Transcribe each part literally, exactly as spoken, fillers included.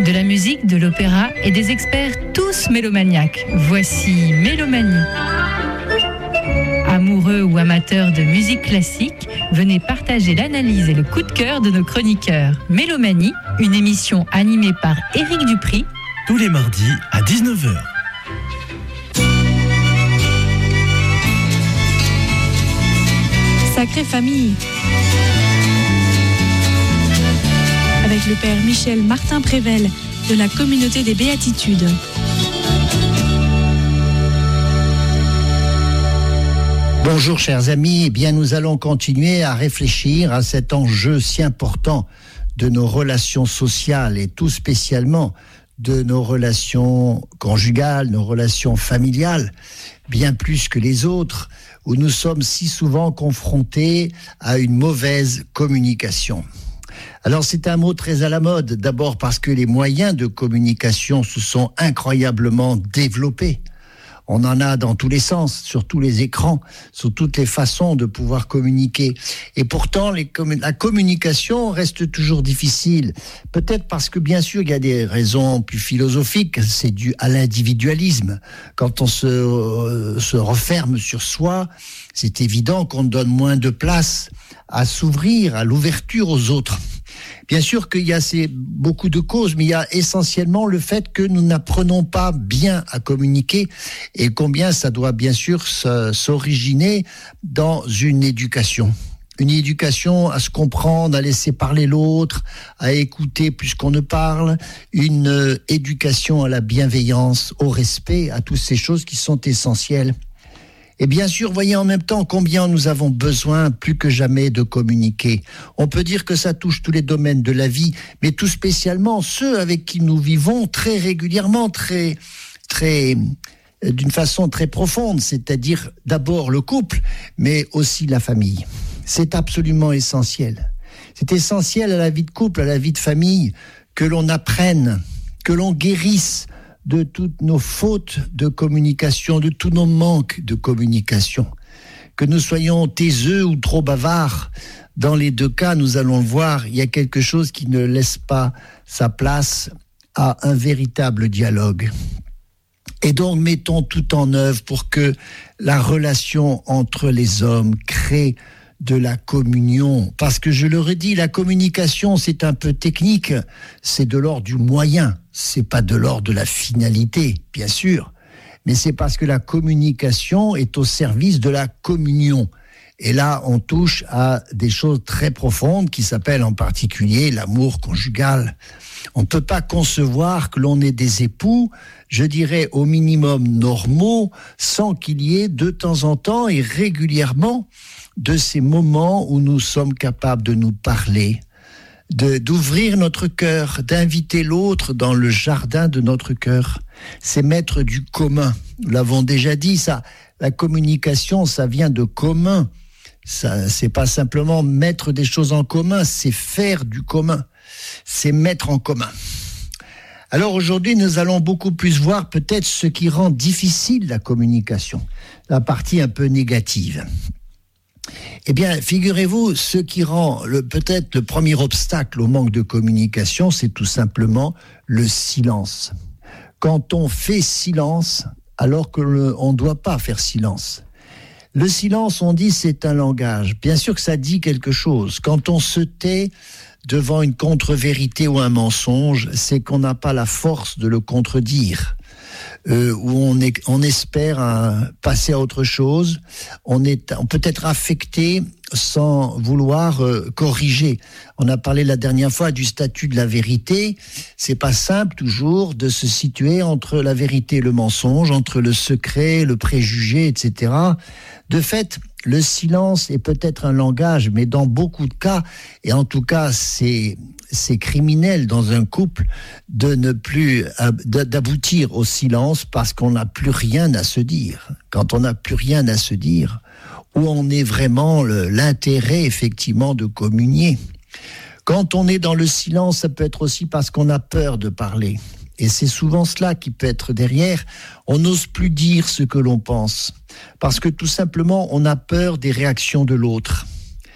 De la musique, de l'opéra et des experts tous mélomaniaques. Voici Mélomanie. Amoureux ou amateurs de musique classique, venez partager l'analyse et le coup de cœur de nos chroniqueurs. Mélomanie, une émission animée par Éric Dupri. Tous les mardis à dix-neuf heures. Sacrée famille. Avec le père Michel Martin Prével de la communauté des Béatitudes. Bonjour chers amis, eh bien nous allons continuer à réfléchir à cet enjeu si important de nos relations sociales et tout spécialement de nos relations conjugales, nos relations familiales, bien plus que les autres, où nous sommes si souvent confrontés à une mauvaise communication. Alors c'est un mot très à la mode, d'abord parce que les moyens de communication se sont incroyablement développés. On en a dans tous les sens, sur tous les écrans, sur toutes les façons de pouvoir communiquer. Et pourtant, les commun- la communication reste toujours difficile. Peut-être parce que, bien sûr, il y a des raisons plus philosophiques. C'est dû à l'individualisme. Quand on se, euh, se referme sur soi, c'est évident qu'on donne moins de place à s'ouvrir, à l'ouverture aux autres. Bien sûr qu'il y a ces, beaucoup de causes, mais il y a essentiellement le fait que nous n'apprenons pas bien à communiquer et combien ça doit bien sûr s'originer dans une éducation. Une éducation à se comprendre, à laisser parler l'autre, à écouter plus qu'on ne parle, une éducation à la bienveillance, au respect, à toutes ces choses qui sont essentielles. Et bien sûr, voyez en même temps combien nous avons besoin plus que jamais de communiquer. On peut dire que ça touche tous les domaines de la vie, mais tout spécialement ceux avec qui nous vivons très régulièrement, très, très, d'une façon très profonde, c'est-à-dire d'abord le couple, mais aussi la famille. C'est absolument essentiel. C'est essentiel à la vie de couple, à la vie de famille, que l'on apprenne, que l'on guérisse de toutes nos fautes de communication, de tous nos manques de communication. Que nous soyons taiseux ou trop bavards, dans les deux cas, nous allons le voir, il y a quelque chose qui ne laisse pas sa place à un véritable dialogue. Et donc, mettons tout en œuvre pour que la relation entre les hommes crée de la communion. Parce que je le redis, la communication, c'est un peu technique, c'est de l'ordre du moyen, c'est pas de l'ordre de la finalité, bien sûr, mais c'est parce que la communication est au service de la communion. Et là, on touche à des choses très profondes qui s'appellent en particulier l'amour conjugal. On ne peut pas concevoir que l'on ait des époux, je dirais au minimum normaux, sans qu'il y ait de temps en temps et régulièrement de ces moments où nous sommes capables de nous parler, de, d'ouvrir notre cœur, d'inviter l'autre dans le jardin de notre cœur. C'est mettre du commun. Nous l'avons déjà dit, ça, la communication, ça vient de commun. Ça, c'est pas simplement mettre des choses en commun, c'est faire du commun. C'est mettre en commun. Alors aujourd'hui, nous allons beaucoup plus voir peut-être ce qui rend difficile la communication, la partie un peu négative. Eh bien, figurez-vous, ce qui rend le, peut-être le premier obstacle au manque de communication, c'est tout simplement le silence. Quand on fait silence, alors que le, on ne doit pas faire silence. Le silence, on dit, c'est un langage. Bien sûr que ça dit quelque chose. Quand on se tait devant une contre-vérité ou un mensonge, c'est qu'on n'a pas la force de le contredire. Euh, où on, est, on espère un, passer à autre chose, on, est, on peut être affecté sans vouloir euh, corriger. On a parlé la dernière fois du statut de la vérité. C'est pas simple toujours de se situer entre la vérité et le mensonge, entre le secret, le préjugé, et cetera. De fait, le silence est peut-être un langage, mais dans beaucoup de cas, et en tout cas c'est, c'est criminel dans un couple de ne plus d'aboutir au silence parce qu'on n'a plus rien à se dire. Quand on n'a plus rien à se dire, où on est vraiment le, l'intérêt effectivement de communier. Quand on est dans le silence, ça peut être aussi parce qu'on a peur de parler. Et c'est souvent cela qui peut être derrière. On n'ose plus dire ce que l'on pense. Parce que tout simplement, on a peur des réactions de l'autre.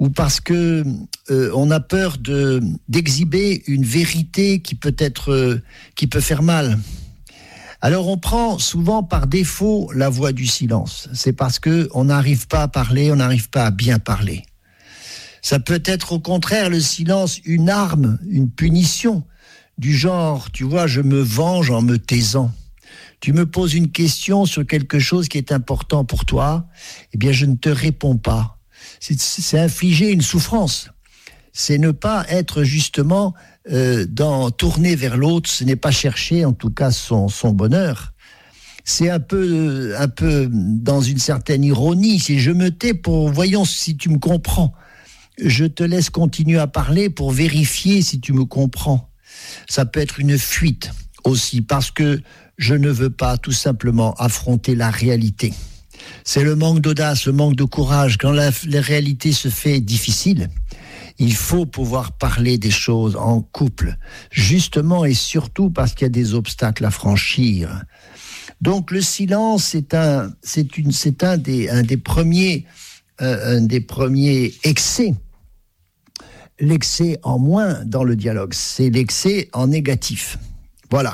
ou parce que euh, on a peur de, d'exhiber une vérité qui peut être, euh, qui peut faire mal. Alors on prend souvent par défaut la voie du silence. C'est parce que on n'arrive pas à parler, on n'arrive pas à bien parler. Ça peut être au contraire le silence une arme, une punition du genre, tu vois, je me venge en me taisant. Tu me poses une question sur quelque chose qui est important pour toi, eh bien je ne te réponds pas. C'est, c'est infliger une souffrance. C'est ne pas être justement euh, dans, tourné vers l'autre, ce n'est pas chercher en tout cas son, son bonheur. C'est un peu, un peu dans une certaine ironie. Si je me tais pour, voyons si tu me comprends. Je te laisse continuer à parler pour vérifier si tu me comprends. Ça peut être une fuite aussi, parce que je ne veux pas tout simplement affronter la réalité. C'est le manque d'audace, le manque de courage. Quand la, la réalité se fait difficile, il faut pouvoir parler des choses en couple, justement et surtout parce qu'il y a des obstacles à franchir. Donc le silence, c'est un, c'est une, c'est un des, un des premiers, euh, un des premiers excès. L'excès en moins dans le dialogue, c'est l'excès en négatif. Voilà.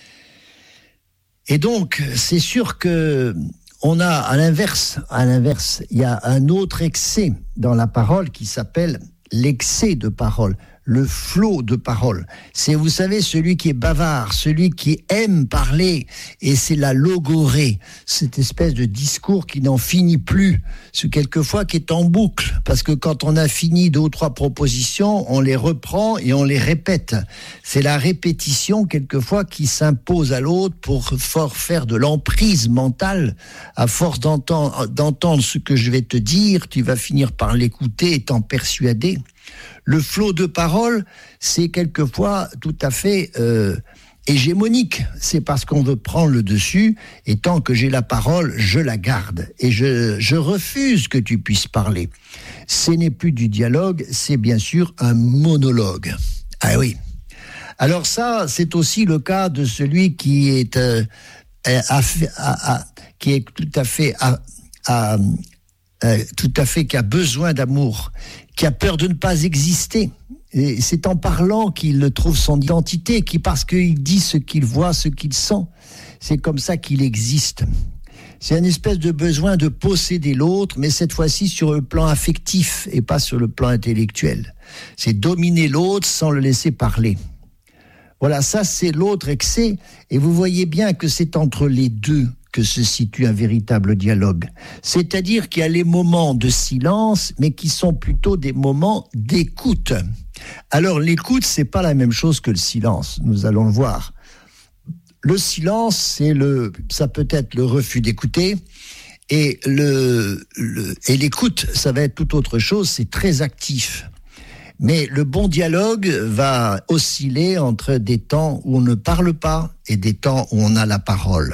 Et donc, c'est sûr que on a à l'inverse, à l'inverse, il y a un autre excès dans la parole qui s'appelle l'excès de parole, le flot de parole. C'est, vous savez, celui qui est bavard, celui qui aime parler, et c'est la logorée, cette espèce de discours qui n'en finit plus, ce quelquefois qui est en boucle, parce que quand on a fini deux ou trois propositions, on les reprend et on les répète. C'est la répétition quelquefois qui s'impose à l'autre pour faire de l'emprise mentale. À force d'entendre, d'entendre ce que je vais te dire, tu vas finir par l'écouter et t'en persuader. Le flot de parole, c'est quelquefois tout à fait euh, hégémonique. C'est parce qu'on veut prendre le dessus, et tant que j'ai la parole, je la garde. Et je, je refuse que tu puisses parler. Ce n'est plus du dialogue, c'est bien sûr un monologue. Ah oui. Alors ça, c'est aussi le cas de celui qui est, euh, à, à, à, qui est tout à fait... À, à, Euh, tout à fait, qui a besoin d'amour, qui a peur de ne pas exister. Et c'est en parlant qu'il trouve son identité, qui parce qu'il dit ce qu'il voit, ce qu'il sent, c'est comme ça qu'il existe. C'est une espèce de besoin de posséder l'autre, mais cette fois-ci sur le plan affectif et pas sur le plan intellectuel. C'est dominer l'autre sans le laisser parler. Voilà, ça c'est l'autre excès, et vous voyez bien que c'est entre les deux que se situe un véritable dialogue. C'est-à-dire qu'il y a les moments de silence, mais qui sont plutôt des moments d'écoute. Alors l'écoute, c'est pas la même chose que le silence, nous allons le voir. Le silence, c'est le, ça peut être le refus d'écouter, et le, le, et l'écoute, ça va être tout autre chose, c'est très actif. Mais le bon dialogue va osciller entre des temps où on ne parle pas et des temps où on a la parole.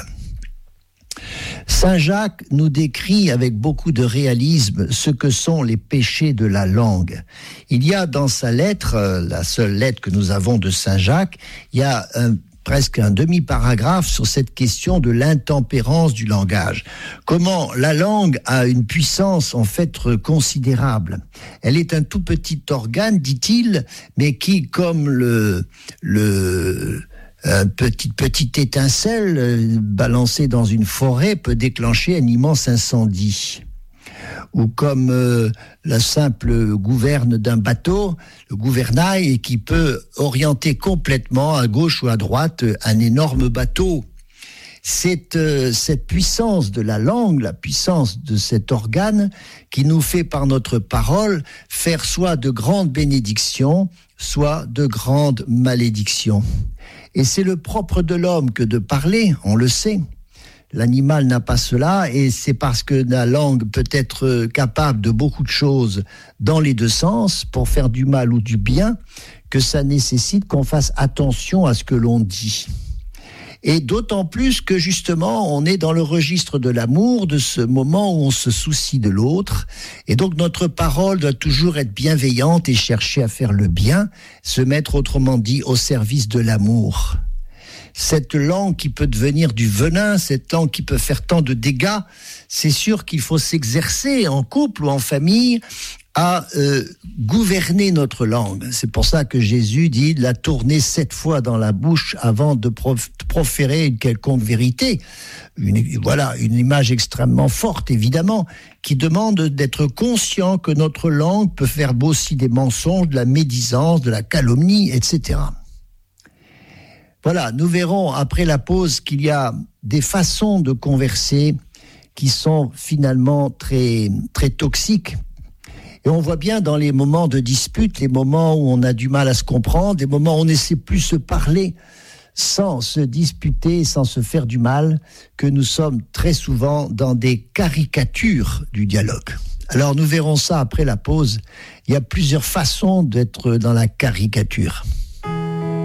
Saint Jacques nous décrit avec beaucoup de réalisme ce que sont les péchés de la langue. Il y a dans sa lettre, la seule lettre que nous avons de Saint Jacques, il y a un, presque un demi-paragraphe sur cette question de l'intempérance du langage. Comment la langue a une puissance en fait considérable. Elle est un tout petit organe, dit-il, mais qui, comme le... le Une petite, petite étincelle euh, balancée dans une forêt peut déclencher un immense incendie. Ou comme euh, la simple gouverne d'un bateau, le gouvernail, qui peut orienter complètement à gauche ou à droite un énorme bateau. C'est euh, cette puissance de la langue, la puissance de cet organe qui nous fait par notre parole faire soit de grandes bénédictions, soit de grandes malédictions. Et c'est le propre de l'homme que de parler, on le sait. L'animal n'a pas cela, et c'est parce que la langue peut être capable de beaucoup de choses dans les deux sens, pour faire du mal ou du bien, que ça nécessite qu'on fasse attention à ce que l'on dit. Et d'autant plus que justement, on est dans le registre de l'amour, de ce moment où on se soucie de l'autre. Et donc notre parole doit toujours être bienveillante et chercher à faire le bien, se mettre autrement dit au service de l'amour. Cette langue qui peut devenir du venin, cette langue qui peut faire tant de dégâts, c'est sûr qu'il faut s'exercer en couple ou en famille à euh, gouverner notre langue. C'est pour ça que Jésus dit de la tourner sept fois dans la bouche avant de prof- proférer une quelconque vérité. Une, voilà, une image extrêmement forte, évidemment, qui demande d'être conscient que notre langue peut faire aussi des mensonges, de la médisance, de la calomnie, et cetera. Voilà, nous verrons après la pause qu'il y a des façons de converser qui sont finalement très, très toxiques. Et on voit bien dans les moments de dispute, les moments où on a du mal à se comprendre, des moments où on ne sait plus se parler sans se disputer, sans se faire du mal, que nous sommes très souvent dans des caricatures du dialogue. Alors nous verrons ça après la pause. Il y a plusieurs façons d'être dans la caricature.